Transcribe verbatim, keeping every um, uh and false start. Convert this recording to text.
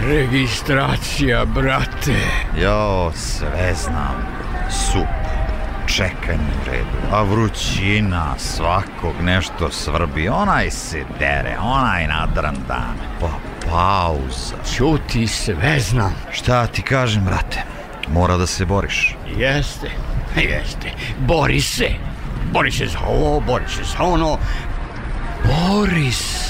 Registracija, brate. Jo, sve znam. Sup, čekanje u redu, a vrućina, svakog nešto svrbi. Onaj se dere, onaj nadran dan. Pa pauza. Ćuti, sve znam. Šta ti kažem, brate? Mora da se boriš. Jeste, jeste. Bori se. Bori se za ovo, bori se za ono. Bori se.